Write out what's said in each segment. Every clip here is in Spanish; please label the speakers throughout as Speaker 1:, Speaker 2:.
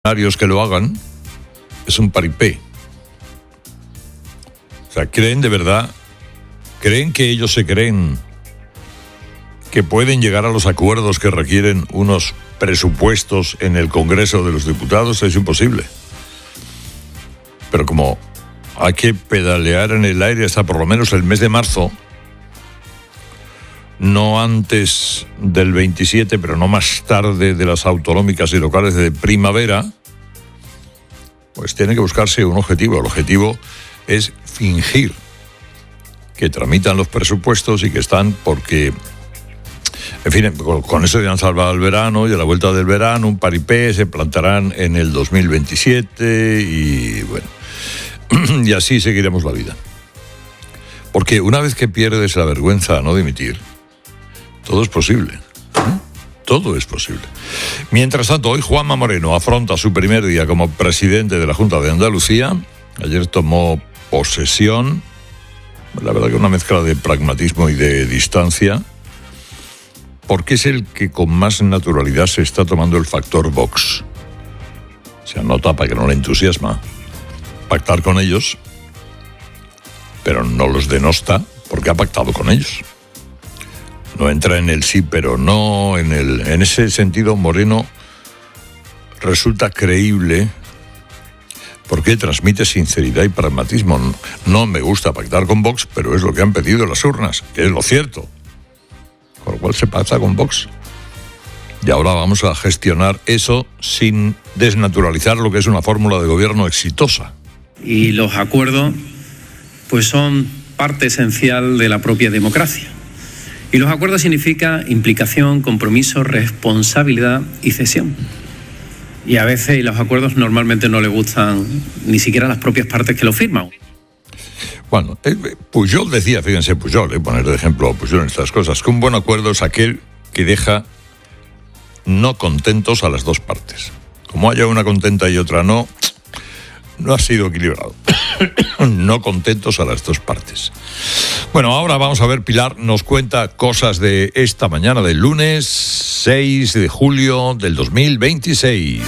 Speaker 1: que lo hagan es un paripé. O sea, creen de verdad, creen que ellos se creen que pueden llegar a los acuerdos que requieren unos presupuestos en el Congreso de los Diputados. Es imposible. Pero como hay que pedalear en el aire hasta por lo menos el mes de marzo, no antes del 27, pero no más tarde de las autonómicas y locales de primavera, pues tiene que buscarse un objetivo. El objetivo es fingir que tramitan los presupuestos y que están porque, en fin, con eso ya han salvado el verano, y a la vuelta del verano un paripé se plantarán en el 2027 y bueno, y así seguiremos la vida. Porque una vez que pierdes la vergüenza a no dimitir, todo es posible. Todo es posible. Mientras tanto, hoy Juanma Moreno afronta su primer día como presidente de la Junta de Andalucía. Ayer tomó posesión. La verdad que una mezcla de pragmatismo y de distancia, porque es el que con más naturalidad se está tomando el factor Vox. Se anota para que no le entusiasma pactar con ellos, pero no los denosta porque ha pactado con ellos. No entra en el sí pero no, en ese sentido Moreno resulta creíble porque transmite sinceridad y pragmatismo. No me gusta pactar con Vox, pero es lo que han pedido las urnas, que es lo cierto. Con lo cual se pacta con Vox. Y ahora vamos a gestionar eso sin desnaturalizar lo que es una fórmula de gobierno exitosa.
Speaker 2: Y los acuerdos pues son parte esencial de la propia democracia. Y los acuerdos significan implicación, compromiso, responsabilidad y cesión. Y a veces los acuerdos normalmente no le gustan ni siquiera a las propias partes que lo firman.
Speaker 1: Bueno, Pujol decía, fíjense, Pujol, poner de ejemplo a Pujol en estas cosas, que un buen acuerdo es aquel que deja no contentos a las dos partes. Como haya una contenta y otra no ha sido equilibrado. No contentos a las dos partes. Bueno, ahora vamos a ver, Pilar nos cuenta cosas de esta mañana del lunes 6 de julio del 2026.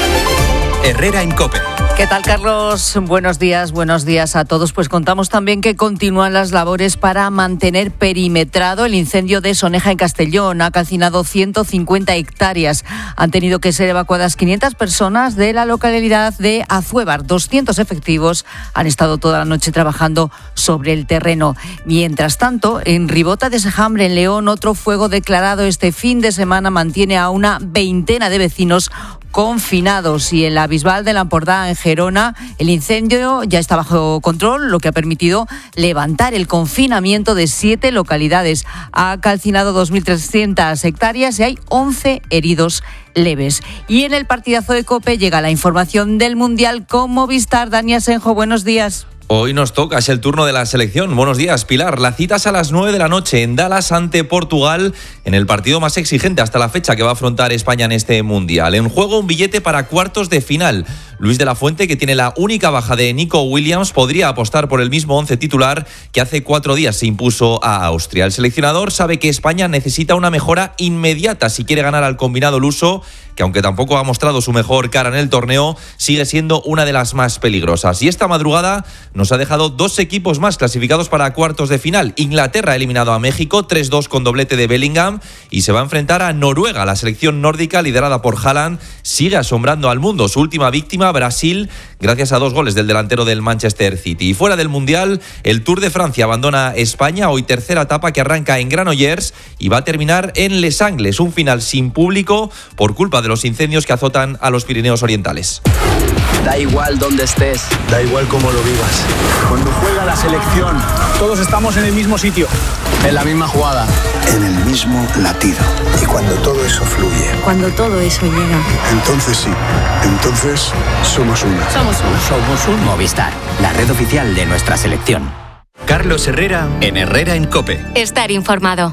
Speaker 3: Herrera en COPE.
Speaker 4: ¿Qué tal, Carlos? Buenos días a todos. Pues contamos también que continúan las labores para mantener perimetrado el incendio de Soneja en Castellón. Ha calcinado 150 hectáreas. Han tenido que ser evacuadas 500 personas de la localidad de Azuévar. 200 efectivos han estado toda la noche trabajando sobre el terreno. Mientras tanto, en Ribota de Sejambre, en León, otro fuego declarado este fin de semana mantiene a una veintena de vecinos confinados, y en la Bisbal de la Empordà, en Gerona, el incendio ya está bajo control, lo que ha permitido levantar el confinamiento de 7 localidades. Ha calcinado 2.300 hectáreas y hay 11 heridos leves. Y en el partidazo de COPE llega la información del Mundial con Movistar. Dani Asenjo, buenos días.
Speaker 5: Hoy nos toca, es el turno de la selección. Buenos días, Pilar. La cita es a las 9 de la noche en Dallas ante Portugal, en el partido más exigente hasta la fecha que va a afrontar España en este Mundial. En juego un billete para cuartos de final. Luis de la Fuente, que tiene la única baja de Nico Williams, podría apostar por el mismo 11 titular que hace 4 días se impuso a Austria. El seleccionador sabe que España necesita una mejora inmediata si quiere ganar al combinado luso, que aunque tampoco ha mostrado su mejor cara en el torneo, sigue siendo una de las más peligrosas. Y esta madrugada nos ha dejado 2 equipos más clasificados para cuartos de final. Inglaterra ha eliminado a México 3-2 con doblete de Bellingham y se va a enfrentar a Noruega. La selección nórdica, liderada por Haaland, sigue asombrando al mundo. Su última víctima, Brasil, gracias a 2 goles del delantero del Manchester City. Y fuera del Mundial, el Tour de Francia abandona España, hoy tercera etapa que arranca en Granollers y va a terminar en Les Angles, un final sin público por culpa de los incendios que azotan a los Pirineos orientales.
Speaker 6: Da igual dónde estés,
Speaker 7: da igual cómo lo vivas.
Speaker 6: Cuando juega la selección,
Speaker 7: todos estamos en el mismo sitio,
Speaker 6: en la misma jugada,
Speaker 8: en el mismo latido. Y cuando todo eso fluye,
Speaker 9: cuando todo eso llega,
Speaker 8: entonces sí, entonces somos uno.
Speaker 3: Somos un Movistar, la red oficial de nuestra selección. Carlos Herrera en Herrera en COPE.
Speaker 9: Estar informado.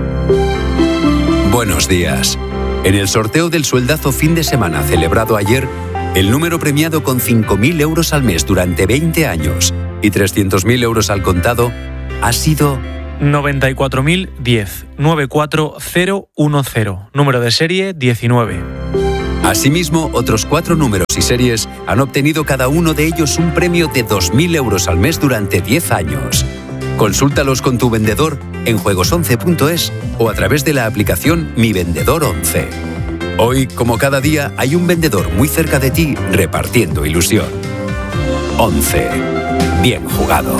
Speaker 10: Buenos días. En el sorteo del sueldazo fin de semana celebrado ayer, el número premiado con 5.000 euros al mes durante 20 años y 300.000 euros al contado ha sido
Speaker 11: 94.010, 94010, número de serie 19.
Speaker 10: Asimismo, otros 4 números y series han obtenido cada uno de ellos un premio de 2.000 euros al mes durante 10 años. Consúltalos con tu vendedor en juegos11.es o a través de la aplicación Mi Vendedor 11. Hoy, como cada día, hay un vendedor muy cerca de ti repartiendo ilusión. 11. Bien jugado.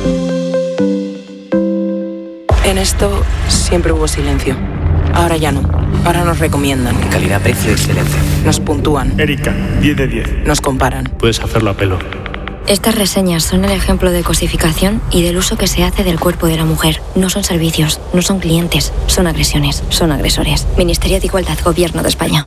Speaker 11: En esto siempre hubo silencio. Ahora ya no. Ahora nos recomiendan.
Speaker 6: Calidad, precio, excelencia.
Speaker 11: Nos puntúan.
Speaker 7: Erika, 10 de 10.
Speaker 11: Nos comparan.
Speaker 7: Puedes hacerlo a pelo.
Speaker 9: Estas reseñas son el ejemplo de cosificación y del uso que se hace del cuerpo de la mujer. No son servicios, no son clientes, son agresiones, son agresores. Ministerio de Igualdad, Gobierno de España.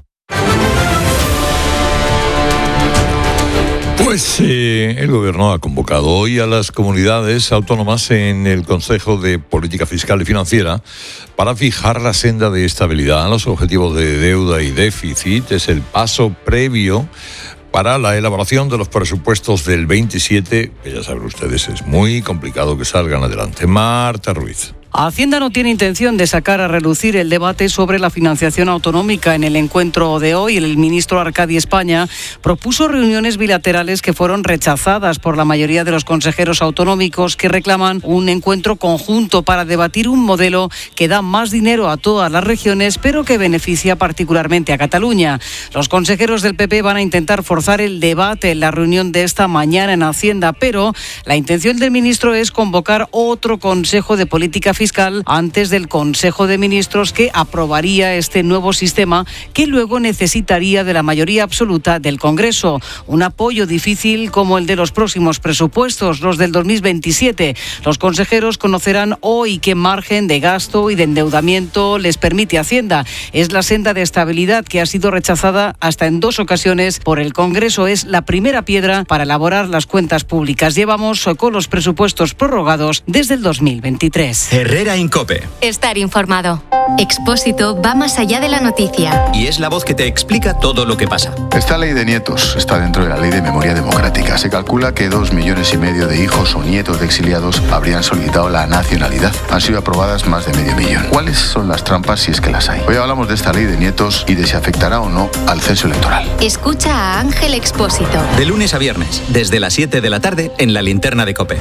Speaker 1: Pues el Gobierno ha convocado hoy a las comunidades autónomas en el Consejo de Política Fiscal y Financiera para fijar la senda de estabilidad. Los objetivos de deuda y déficit es el paso previo para la elaboración de los presupuestos del 27, que ya saben ustedes, es muy complicado que salgan adelante. Marta Ruiz.
Speaker 12: Hacienda no tiene intención de sacar a relucir el debate sobre la financiación autonómica. En el encuentro de hoy, el ministro Arcadi España propuso reuniones bilaterales que fueron rechazadas por la mayoría de los consejeros autonómicos, que reclaman un encuentro conjunto para debatir un modelo que da más dinero a todas las regiones, pero que beneficia particularmente a Cataluña. Los consejeros del PP van a intentar forzar el debate en la reunión de esta mañana en Hacienda, pero la intención del ministro es convocar otro Consejo de Política Fiscal antes del Consejo de Ministros, que aprobaría este nuevo sistema, que luego necesitaría de la mayoría absoluta del Congreso. Un apoyo difícil como el de los próximos presupuestos, los del 2027. Los consejeros conocerán hoy qué margen de gasto y de endeudamiento les permite Hacienda. Es la senda de estabilidad que ha sido rechazada hasta en 2 ocasiones por el Congreso. Es la primera piedra para elaborar las cuentas públicas. Llevamos con los presupuestos prorrogados desde el 2023.
Speaker 3: Herrera Incope.
Speaker 9: Estar informado. Expósito va más allá de la noticia.
Speaker 3: Y es la voz que te explica todo lo que pasa.
Speaker 8: Esta ley de nietos está dentro de la ley de memoria democrática. Se calcula que 2,5 millones de hijos o nietos de exiliados habrían solicitado la nacionalidad. Han sido aprobadas más de 500.000. ¿Cuáles son las trampas, si es que las hay? Hoy hablamos de esta ley de nietos y de si afectará o no al censo electoral.
Speaker 9: Escucha a Ángel Expósito.
Speaker 3: De lunes a viernes, desde las 7 de la tarde, en la linterna de COPE.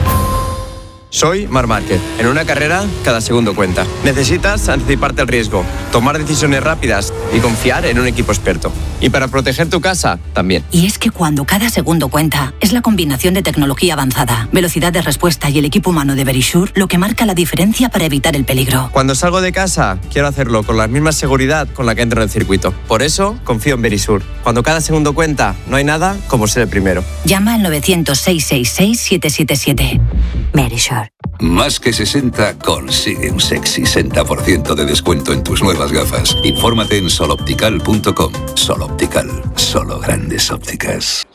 Speaker 13: Soy Marc Márquez. En una carrera, cada segundo cuenta. Necesitas anticiparte al riesgo, tomar decisiones rápidas y confiar en un equipo experto. Y para proteger tu casa, también.
Speaker 14: Y es que cuando cada segundo cuenta, es la combinación de tecnología avanzada, velocidad de respuesta y el equipo humano de Verisure lo que marca la diferencia para evitar el peligro.
Speaker 13: Cuando salgo de casa, quiero hacerlo con la misma seguridad con la que entro en el circuito. Por eso, confío en Verisure. Cuando cada segundo cuenta, no hay nada como ser el primero.
Speaker 14: Llama al 900-666-777. Verisure.
Speaker 15: Más que 60 consigue un sexy 60% de descuento en tus nuevas gafas. Infórmate en soloptical.com. Soloptical, solo grandes ópticas.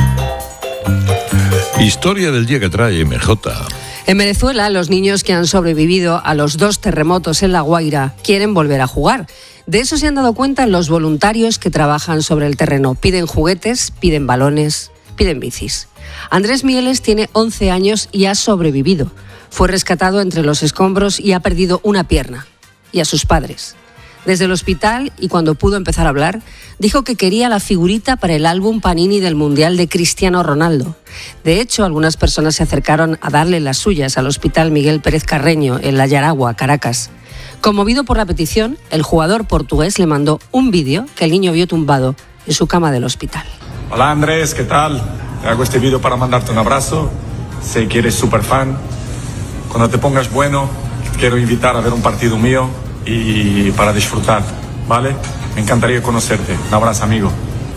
Speaker 1: Historia del día que trae MJ.
Speaker 16: En Venezuela, los niños que han sobrevivido a los 2 terremotos en La Guaira quieren volver a jugar. De eso se han dado cuenta los voluntarios que trabajan sobre el terreno. Piden juguetes, piden balones, piden bicis. Andrés Mieles tiene 11 años y ha sobrevivido. Fue rescatado entre los escombros y ha perdido una pierna. Y a sus padres. Desde el hospital, y cuando pudo empezar a hablar, dijo que quería la figurita para el álbum Panini del Mundial de Cristiano Ronaldo. De hecho, algunas personas se acercaron a darle las suyas al Hospital Miguel Pérez Carreño, en La Yaragua, Caracas. Conmovido por la petición, el jugador portugués le mandó un vídeo que el niño vio tumbado en su cama del hospital.
Speaker 17: Hola Andrés, ¿qué tal? Te hago este vídeo para mandarte un abrazo. Sé que eres súper fan. Cuando te pongas bueno, quiero invitar a ver un partido mío y para disfrutar, ¿vale? Me encantaría conocerte. Un abrazo, amigo.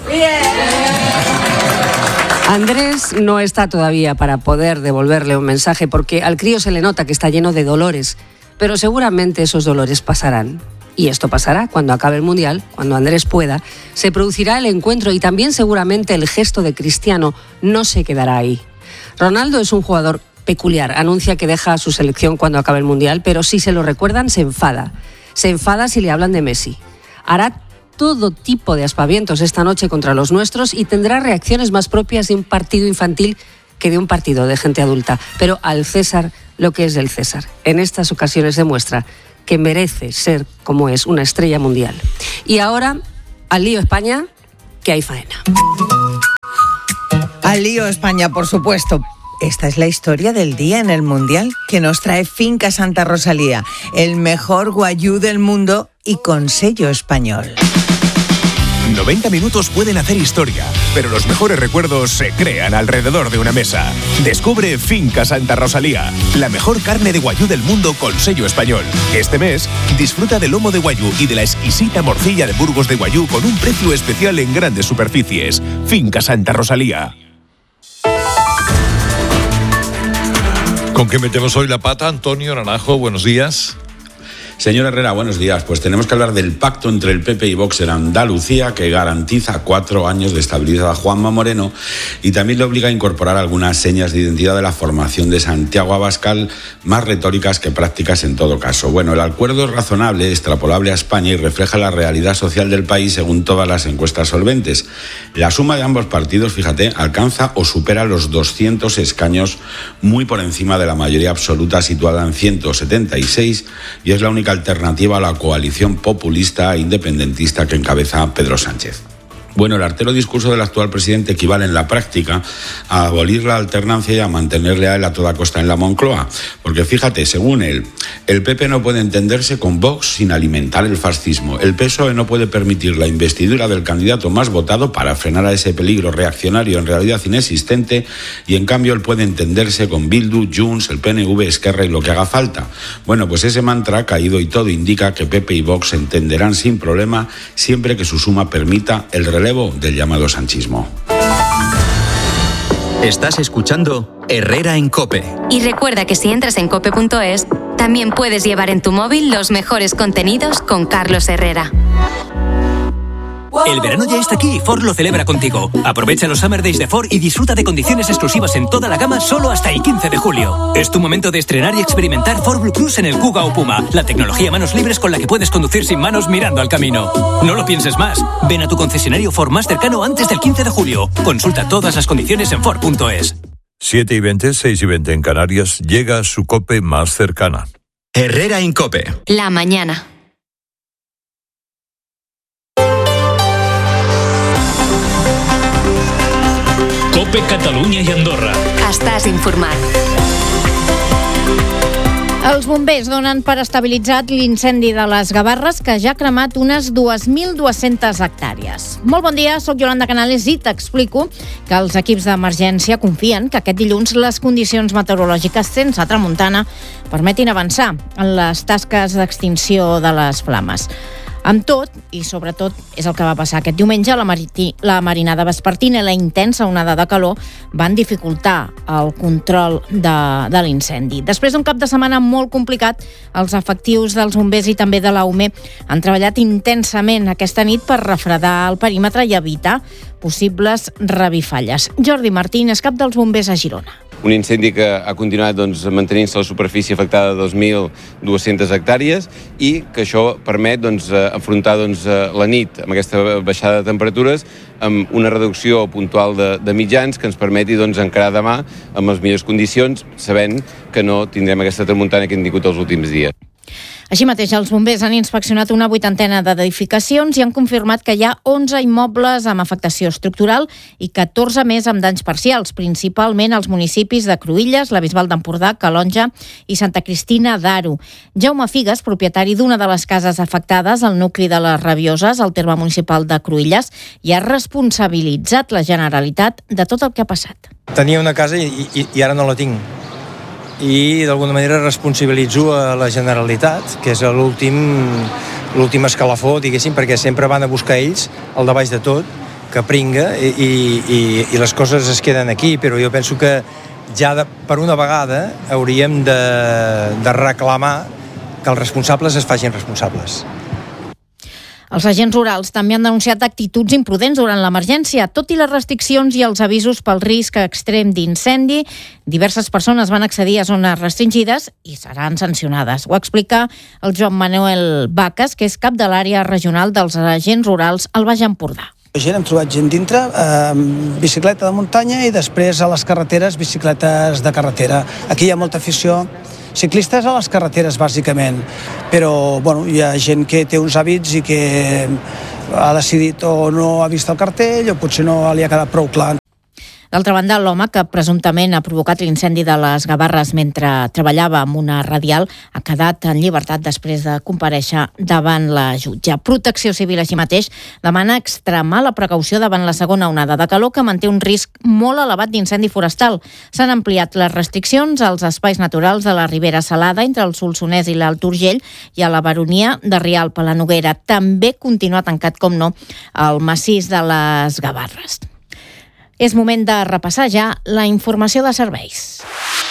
Speaker 16: Andrés no está todavía para poder devolverle un mensaje porque al crío se le nota que está lleno de dolores, pero seguramente esos dolores pasarán. Y esto pasará cuando acabe el Mundial, cuando Andrés pueda, se producirá el encuentro y también seguramente el gesto de Cristiano no se quedará ahí. Ronaldo es un jugador peculiar, anuncia que deja a su selección cuando acabe el Mundial, pero si se lo recuerdan se enfada. Se enfada si le hablan de Messi. Hará todo tipo de aspavientos esta noche contra los nuestros y tendrá reacciones más propias de un partido infantil que de un partido de gente adulta. Pero al César lo que es del César. En estas ocasiones demuestra que merece ser, como es, una estrella mundial. Y ahora, al lío España, que hay faena.
Speaker 18: Al lío España, por supuesto. Esta es la historia del día en el Mundial que nos trae Finca Santa Rosalía, el mejor guayú del mundo y con sello español.
Speaker 19: 90 minutos pueden hacer historia, pero los mejores recuerdos se crean alrededor de una mesa. Descubre Finca Santa Rosalía, la mejor carne de guayú del mundo con sello español. Este mes, disfruta del lomo de guayú y de la exquisita morcilla de Burgos de guayú con un precio especial en grandes superficies. Finca Santa Rosalía.
Speaker 1: ¿Con qué metemos hoy la pata? Antonio Naranjo, buenos días.
Speaker 20: Señor Herrera, buenos días. Pues tenemos que hablar del pacto entre el PP y Vox en Andalucía, que garantiza 4 años de estabilidad a Juanma Moreno y también le obliga a incorporar algunas señas de identidad de la formación de Santiago Abascal, más retóricas que prácticas en todo caso. Bueno, el acuerdo es razonable, extrapolable a España y refleja la realidad social del país según todas las encuestas solventes. La suma de ambos partidos, fíjate, alcanza o supera los 200 escaños, muy por encima de la mayoría absoluta situada en 176, y es la única alternativa a la coalición populista e independentista que encabeza Pedro Sánchez. Bueno, el artero discurso del actual presidente equivale en la práctica a abolir la alternancia y a mantenerle a él a toda costa en la Moncloa. Porque fíjate, según él, el PP no puede entenderse con Vox sin alimentar el fascismo. El PSOE no puede permitir la investidura del candidato más votado para frenar a ese peligro reaccionario en realidad inexistente, y en cambio él puede entenderse con Bildu, Junts, el PNV, Esquerra y lo que haga falta. Bueno, pues ese mantra ha caído y todo indica que PP y Vox se entenderán sin problema siempre que su suma permita el relevo del llamado sanchismo.
Speaker 3: Estás escuchando Herrera en COPE.
Speaker 9: Y recuerda que si entras en cope.es, también puedes llevar en tu móvil los mejores contenidos con Carlos Herrera.
Speaker 21: El verano ya está aquí y Ford lo celebra contigo. Aprovecha los Summer Days de Ford y disfruta de condiciones exclusivas en toda la gama solo hasta el 15 de julio. Es tu momento de estrenar y experimentar Ford Blue Cruise en el Kuga o Puma, la tecnología a manos libres con la que puedes conducir sin manos mirando al camino. No lo pienses más. Ven a tu concesionario Ford más cercano antes del 15 de julio. Consulta todas las condiciones en Ford.es.
Speaker 1: 7:20, 6:20 en Canarias. Llega su COPE más cercana.
Speaker 3: Herrera en COPE.
Speaker 9: La mañana.
Speaker 22: COPE Catalunya i Andorra.
Speaker 9: Estàs informat.
Speaker 23: Els bombers donen per estabilitzat l'incendi de les Gavarres, que ja ha cremat unes 2.200 hectàrees. Molt bon dia, soc Yolanda Canales i t'explico que els equips d'emergència confien que aquest dilluns les condicions meteorològiques sense tramuntana permetin avançar en les tasques d'extinció de les flames. Amb tot, i sobretot és el que va passar aquest diumenge, la marinada vespertina i la intensa onada de calor van dificultar el control de l'incendi. Després d'un cap de setmana molt complicat, els efectius dels bombers i també de l'AUME han treballat intensament aquesta nit per refredar el perímetre i evitar possibles revifalles. Jordi Martín és cap dels bombers a Girona.
Speaker 24: Un incendi que ha continuat mantenint-se a la superfície afectada de 2.200 hectàrees i que això permet afrontar la nit amb aquesta baixada de temperatures amb una reducció puntual de mitjans que ens permeti encarar demà amb les millors condicions, sabent que no tindrem aquesta tramuntana que hem tingut els últims dies.
Speaker 23: Així mateix, els bombers han inspeccionat una 80 d'edificacions i han confirmat que hi ha 11 immobles amb afectació estructural i 14 més amb danys parcials, principalment als municipis de Cruïlles, la Bisbal d'Empordà, Calonja i Santa Cristina d'Aro. Jaume Figues, propietari d'una de les cases afectades al nucli de les Rabioses, al terme municipal de Cruïlles, i ha responsabilitzat la Generalitat de tot el que ha passat.
Speaker 25: Tenia una casa i ara no la tinc. I d'alguna manera responsabilitzo a la Generalitat, que és l'últim escalafó, diguéssim, perquè sempre van a buscar ells el de baix de tot, que pringa, i les coses es queden aquí, però jo penso que ja per una vegada hauríem de reclamar que els responsables es facin responsables.
Speaker 23: Els agents rurals també han denunciat actituds imprudents durant l'emergència. Tot i les restriccions i els avisos pel risc extrem d'incendi, diverses persones van accedir a zones restringides i seran sancionades. Ho explica el Joan Manuel Baques, que és cap de l'àrea regional dels agents rurals al Baix Empordà.
Speaker 26: Hem trobat gent dintre, bicicleta de muntanya i després a les carreteres, bicicletes de carretera. Aquí hi ha molta afició. Ciclistes a les carreteres, bàsicament, però hi ha gent que té uns hàbits i que ha decidit o no ha vist el cartell o potser no li ha quedat prou clar.
Speaker 23: D'altra banda, l'home que presumptament ha provocat l'incendi de les Gavarres mentre treballava amb una radial ha quedat en llibertat després de comparèixer davant la jutge. Protecció Civil, així mateix, demana extremar la precaució davant la segona onada de calor que manté un risc molt elevat d'incendi forestal. S'han ampliat les restriccions als espais naturals de la Ribera Salada entre el Solsonès i l'Alt Urgell i a la Baronia de Rialp a la Noguera. També continua tancat, com no, el massís de les Gavarres. És moment de repassar ja la informació de serveis.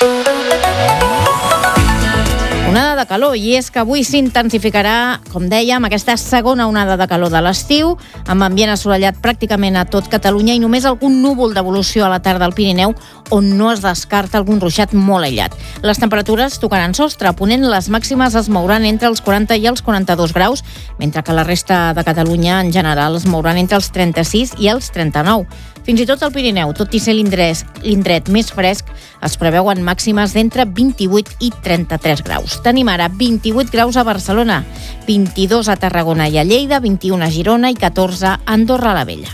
Speaker 23: Onada de calor, i és que avui s'intensificarà, com dèiem, aquesta segona onada de calor de l'estiu, amb ambient assolellat pràcticament a tot Catalunya i només algun núvol d'evolució a la tarda al Pirineu, on no es descarta algun ruixat molt aïllat. Les temperatures tocaran sostre. A Ponent les màximes es mouran entre els 40 i els 42 graus, mentre que la resta de Catalunya en general es mouran entre els 36 i els 39. Fins i tot al Pirineu, tot i ser l'indret més fresc, es preveuen màximes d'entre 28 i 33 graus. Tenim ara 28 graus a Barcelona, 22 a Tarragona i a Lleida, 21 a Girona i 14 a Andorra la Vella.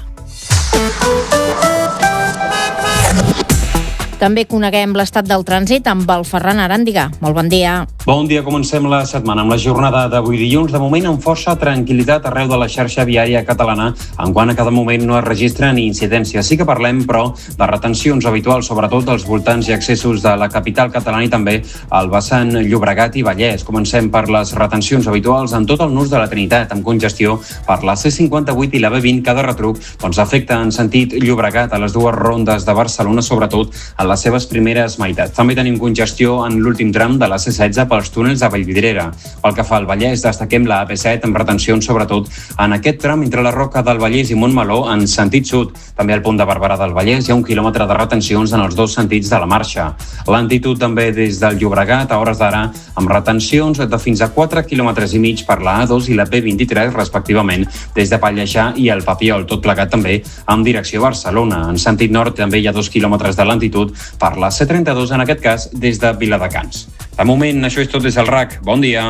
Speaker 23: També coneguem l'estat del trànsit amb el Ferran Aràndiga. Molt bon dia.
Speaker 2: Bon dia, comencem la setmana amb la jornada d'avui dilluns. De moment amb força tranquil·litat arreu de la xarxa viària catalana, en quant a cada moment no es registra ni incidència. Sí que parlem, però, de retencions habituals, sobretot als voltants i accessos de la capital catalana i també al vessant Llobregat i Vallès. Comencem per les retencions habituals en tot el nus de la Trinitat, amb congestió per la C58 i la B20. Cada retruc afecta en sentit Llobregat a les dues rondes de Barcelona, sobretot a les seves primeres meitats. També tenim congestió en l'últim tram de la C16 pels túnels de Vallvidrera. Pel que fa al Vallès, destaquem la AP7 amb retencions sobretot en aquest tram entre la Roca del Vallès i Montmeló en sentit sud. També al punt de Barberà del Vallès hi ha 1 quilòmetre de retencions en els dos sentits de la marxa. Lentitud també des del Llobregat a hores d'ara amb retencions de fins a 4,5 quilòmetres per la A2 i la P23 respectivament des de Pallejà i el Papiol, tot plegat també en direcció a Barcelona. En sentit nord també hi ha 2 quilòmetres de lentitud per la C32, en aquest cas des de Viladecans. De moment, això és tot des del RAC. Bon dia.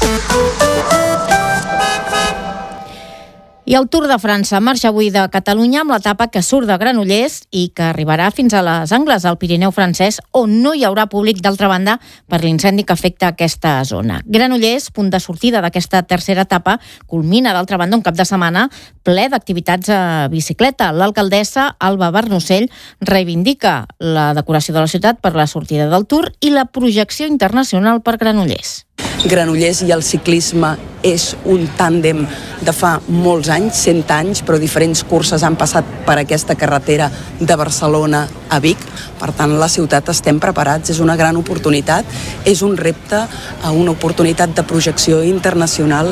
Speaker 23: I el Tour de França marxa avui de Catalunya amb l'etapa que surt de Granollers i que arribarà fins a les Angles, al Pirineu francès, on no hi haurà públic, d'altra banda, per l'incendi que afecta aquesta zona. Granollers, punt de sortida d'aquesta tercera etapa, culmina, d'altra banda, un cap de setmana ple d'activitats a bicicleta. L'alcaldessa, Alba Barnocell, reivindica la decoració de la ciutat per la sortida del Tour i la projecció internacional per Granollers.
Speaker 4: Granollers i el ciclisme és un tàndem de fa molts anys, 100 anys, però diferents curses han passat per aquesta carretera de Barcelona a Vic. Per tant, la ciutat estem preparats, és una gran oportunitat, és un repte, una oportunitat de projecció internacional.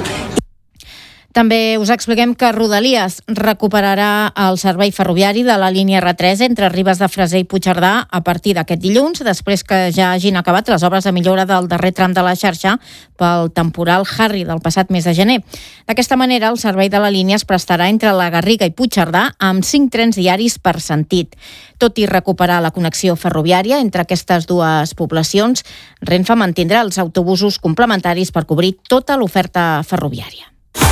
Speaker 23: També us expliquem que Rodalies recuperarà el servei ferroviari de la línia R3 entre Ribes de Freser i Puigcerdà a partir d'aquest dilluns, després que ja hagin acabat les obres de millora del darrer tram de la xarxa pel temporal Harry del passat mes de gener. D'aquesta manera, el servei de la línia es prestarà entre la Garriga i Puigcerdà amb 5 trens diaris per sentit. Tot i recuperar la connexió ferroviària entre aquestes dues poblacions, Renfe mantindrà els autobusos complementaris per cobrir tota l'oferta ferroviària.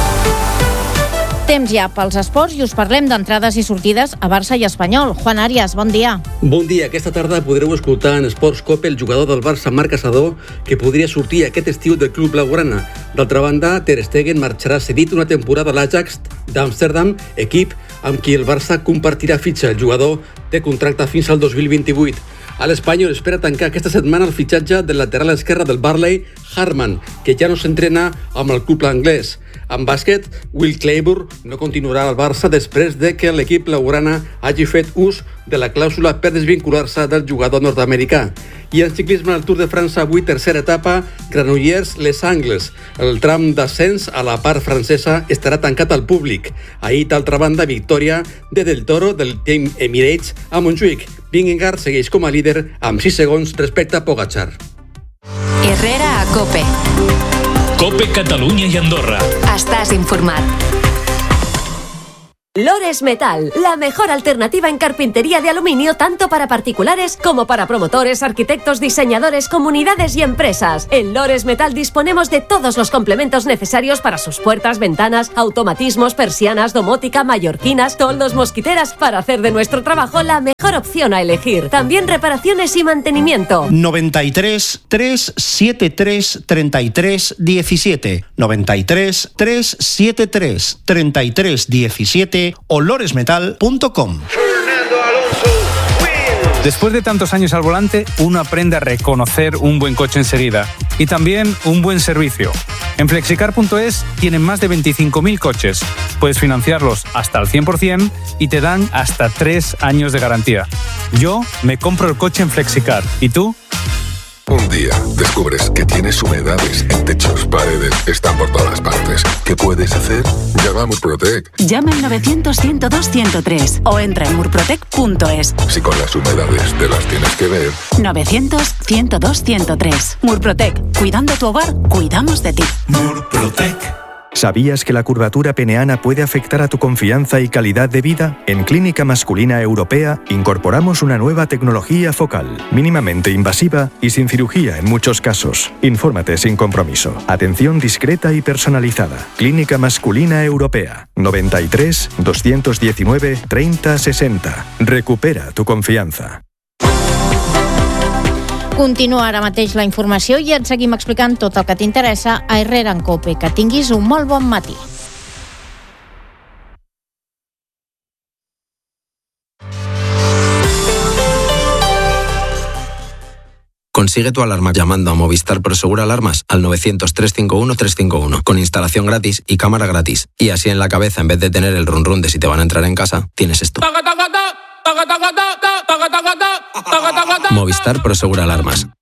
Speaker 23: Temps ja pels esports i us parlem d'entrades i sortides a Barça i Espanyol. Juan Arias, bon dia.
Speaker 5: Bon dia. Aquesta tarda podreu escoltar en Esports Cope el jugador del Barça, Marc Caçador, que podria sortir aquest estiu del club blaugrana. D'altra banda, Ter Stegen marxarà cedit una temporada a l'Ajax d'Amsterdam, equip amb qui el Barça compartirà fitxa. El jugador té contracte fins al 2028. A l'Espanyol espera tancar aquesta setmana el fitxatge del lateral esquerre del Burnley, Harman, que ja no s'entrena amb el club anglès. En bàsquet, Will Clayburgh no continuarà al Barça després de que l'equip blaugrana hagi fet ús de la clàusula per desvincular-se del jugador nord-americà. I en ciclisme al Tour de França, avui tercera etapa, Granollers-Les Angles. El tram d'ascens a la part francesa estarà tancat al públic. Ahir, d'altra banda, victòria de Del Toro del Team Emirates a Montjuïc. Vingegaard segueix com a líder amb 6 segons respecte a Pogačar.
Speaker 6: Herrera a COPE.
Speaker 22: COPE Catalunya i Andorra.
Speaker 6: Estàs informat.
Speaker 7: Lores Metal, la mejor alternativa en carpintería de aluminio tanto para particulares como para promotores, arquitectos, diseñadores, comunidades y empresas. En Lores Metal disponemos de todos los complementos necesarios para sus puertas, ventanas, automatismos, persianas, domótica, mallorquinas, toldos, mosquiteras, para hacer de nuestro trabajo la mejor opción a elegir. También reparaciones y mantenimiento.
Speaker 8: 93 373 33 17 93 373 33 17 o loresmetal.com.
Speaker 10: Después de tantos años al volante, uno aprende a reconocer un buen coche enseguida y también un buen servicio. En Flexicar.es tienen más de 25.000 coches. Puedes financiarlos hasta el 100% y te dan hasta 3 años de garantía. Yo me compro el coche en Flexicar. ¿Y tú?
Speaker 11: Un día descubres que tienes humedades en techos, paredes, están por todas partes. ¿Qué puedes hacer? Llama a Murprotec.
Speaker 14: Llama al 900-102-103 o entra en murprotec.es.
Speaker 11: Si con las humedades te las tienes que ver.
Speaker 14: 900-102-103. Murprotec. Cuidando tu hogar, cuidamos de ti.
Speaker 11: Murprotec.
Speaker 12: ¿Sabías que la curvatura peneana puede afectar a tu confianza y calidad de vida? En Clínica Masculina Europea incorporamos una nueva tecnología focal, mínimamente invasiva y sin cirugía en muchos casos. Infórmate sin compromiso. Atención discreta y personalizada. Clínica Masculina Europea. 93 219 30 60. Recupera tu confianza.
Speaker 23: Continua ara mateix la informació i et seguim explicant tot el que t'interessa a Herrera en Cope. Que tinguis un molt bon matí.
Speaker 13: Consigue tu alarma llamando a Movistar Prosegur Alarmas al 900-351-351 con instalación gratis y cámara gratis. Y así en la cabeza, en vez de tener el run run de si te van a entrar en casa, tienes esto. Movistar Prosegur Alarmas.